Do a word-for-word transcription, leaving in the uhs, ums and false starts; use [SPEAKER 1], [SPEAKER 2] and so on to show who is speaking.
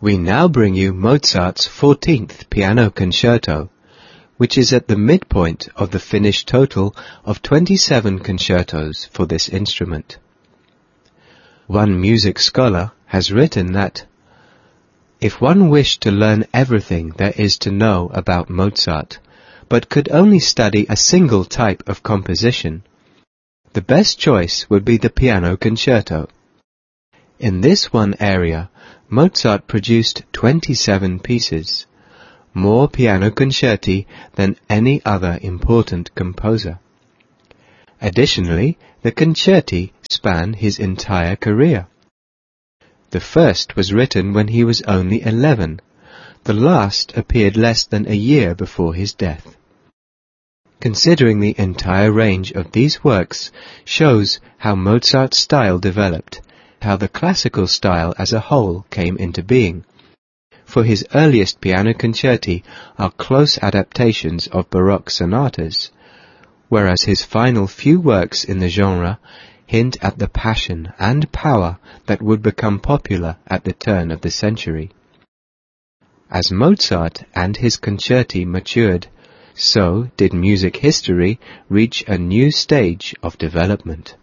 [SPEAKER 1] We now bring you Mozart's fourteenth Piano Concerto, which is at the midpoint of the finished total of twenty-seven concertos for this instrument. One music scholar has written that, if one wished to learn everything there is to know about Mozart, but could only study a single type of composition, the best choice would be the piano concerto. In this one area, Mozart produced twenty-seven pieces, more piano concerti than any other important composer. Additionally, the concerti span his entire career. The first was written when he was only eleven. The last appeared less than a year before his death. Considering the entire range of these works shows how Mozart's style developed, how the classical style as a whole came into being. For his earliest piano concerti are close adaptations of Baroque sonatas, whereas his final few works in the genre hint at the passion and power that would become popular at the turn of the century. As Mozart and his concerti matured, so did music history reach a new stage of development.